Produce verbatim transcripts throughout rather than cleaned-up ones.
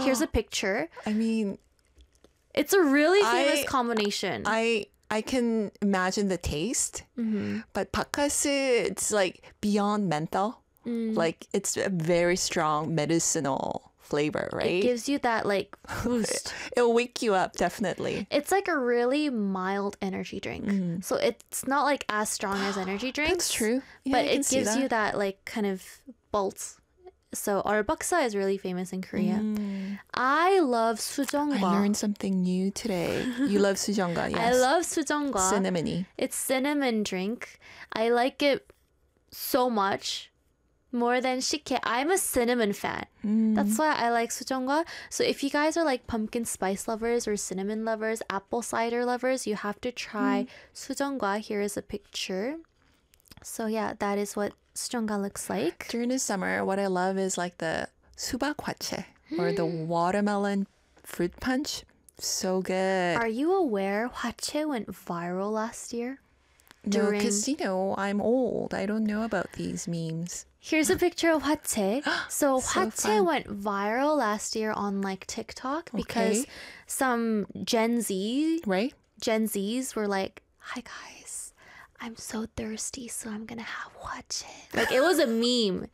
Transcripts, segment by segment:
Here's a picture. I mean, It's a really famous I- combination. I I can imagine the taste, Mm-hmm. but 바카스, it's like beyond menthol. Mm. Like it's a very strong medicinal flavor, right? It gives you that like boost. It'll wake you up, definitely. It's like a really mild energy drink. So it's not like as strong as energy drinks. That's true. Yeah, but I can it see gives that. you that like kind of bolt. So Arbaksa is really famous in Korea. I love I sujongwa. learned something new today. You love sujongga, yes. I love sujongwa. Cinnamony. It's cinnamon drink. I like it so much. More than shike. I'm a cinnamon fan. That's why I like sujongwa. So if you guys are like pumpkin spice lovers or cinnamon lovers, apple cider lovers, you have to try sujongwa. Here is a picture. So yeah, that is what sujongwa looks like. During the summer, what I love is like the 수박 화채 or the watermelon fruit punch. So good. Are you aware hwachae went viral last year? No, during- because, you know, I'm old. I don't know about these memes. Here's a picture of hwachae. So, So hwachae fun. went viral last year on like TikTok because Okay. some Gen Z Right? Gen Zs were like, "Hi guys, I'm so thirsty, so I'm gonna have hwachae." Like it was a meme.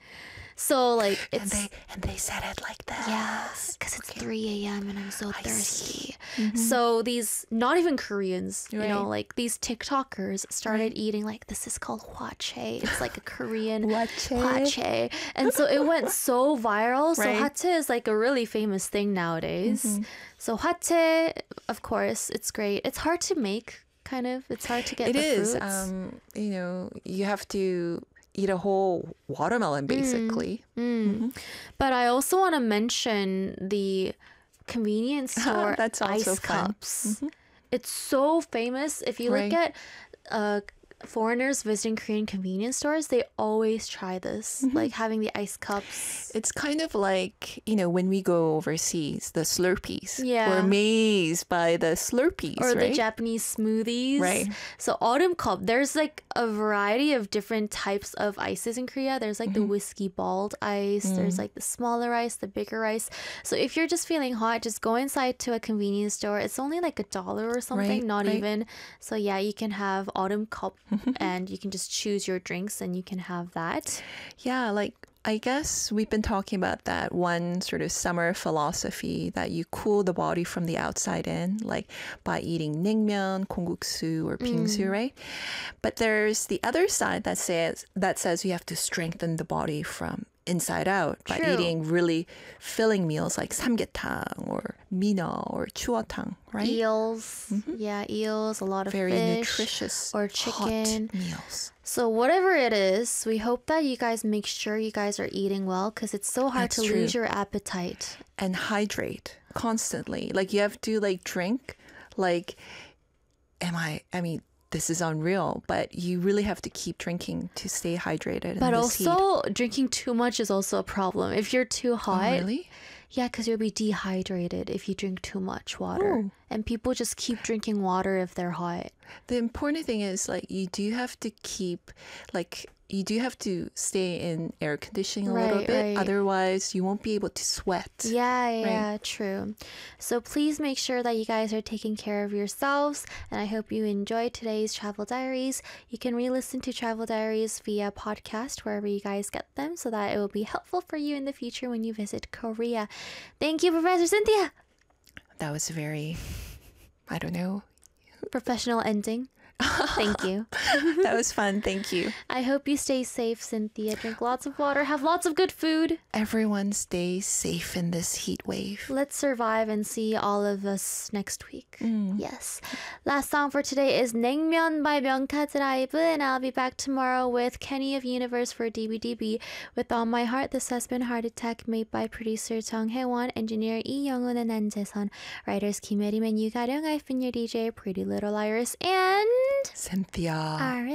So like And it's they and they said it like that. yes, because it's three a.m. and I'm so I thirsty. see. So these, not even Koreans, you know, Right. like these TikTokers started eating like, this is called hwachae. It's like a Korean Hwachae. hwachae. And so it went so viral. So Right. hwachae is like a really famous thing nowadays. So hwachae, of course, it's great. It's hard to make, kind of. It's hard to get It the is. fruits. Um, you know, you have to eat a whole watermelon basically. Mm. But I also want to mention the convenience store That's also ice fun. cups. It's so famous. If you look Right. at uh, foreigners visiting Korean convenience stores, they always try this, like having the ice cups. It's kind of like, you know, when we go overseas, the Slurpees. Yeah. We're amazed by the Slurpees, Or right? the Japanese smoothies. Right. So Autumn Cup, there's like a variety of different types of ices in Korea. There's like Mm-hmm. the whiskey balled ice. There's like the smaller ice, the bigger ice. So if you're just feeling hot, just go inside to a convenience store. It's only like a dollar or something, Right, not right. even. So yeah, you can have Autumn Cup and you can just choose your drinks and you can have that. Yeah, like I guess we've been talking about that one sort of summer philosophy that you cool the body from the outside in, like by eating naengmyeon, kongguksu, or bingsu, right? But there's the other side that says that says you have to strengthen the body from inside out by True. eating really filling meals like samgyetang or mina or chuotang, right? Eels. Yeah, eels, a lot of Very fish. nutritious, or hot chicken. meals. So whatever it is, we hope that you guys make sure you guys are eating well because it's so hard That's to true. lose your appetite. And hydrate constantly. Like you have to like drink. Like, am I? I mean, this is unreal, but you really have to keep drinking to stay hydrated. But in this heat. also, drinking too much is also a problem. If you're too Oh, hot, really? yeah, because you'll be dehydrated if you drink too much water. Oh. And people just keep drinking water if they're hot. The important thing is like you do have to keep like you do have to stay in air conditioning a little Right, bit. right. Otherwise, you won't be able to sweat. Yeah, yeah, true. So please make sure that you guys are taking care of yourselves. And I hope you enjoyed today's Travel Diaries. You can re-listen to Travel Diaries via podcast wherever you guys get them so that it will be helpful for you in the future when you visit Korea. Thank you, Professor Cynthia. That was very, I don't know. Professional ending. Thank you. That was fun. Thank you. I hope you stay safe, Cynthia. Drink lots of water. Have lots of good food. Everyone stay safe in this heat wave. Let's survive and see all of us next week. Yes. Last song for today is 냉면 by 명카 Drive, and I'll be back tomorrow with Kenny of Universe for D B D B. With all my heart, this has been Heart Attack, made by producer Jung Hae-won, engineer Lee Young-un and An Jae-sun, writers Kim Yerim and Yu Ga-ryung. I've been your D J, Pretty Little Iris, and Cynthia. Iris.